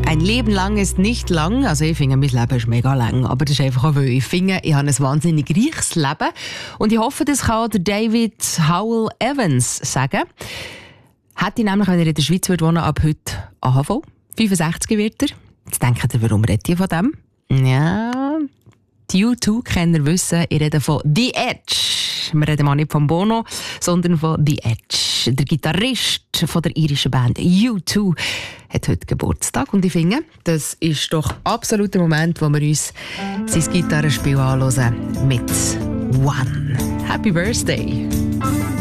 Ein Leben lang ist nicht lang. Also ich finde, mein Leben ist mega lang. Aber das ist einfach auch, weil ich finde, ich habe ein wahnsinnig reiches Leben. Und ich hoffe, das kann der David Howell Evans sagen. Hätte ich nämlich, wenn er in der Schweiz wohnen würde, ab heute AHV. 65 wird er. Jetzt denkt ihr, warum redet ihr von dem? Ja, die U2-Kenner wissen, ich rede von The Edge. Wir reden mal nicht von Bono, sondern von The Edge. Der Gitarrist von der irischen Band U2 hat heute Geburtstag. Und ich finde, das ist doch absolut der Moment, wo wir uns sein Gitarrenspiel anhören mit One. Happy Birthday!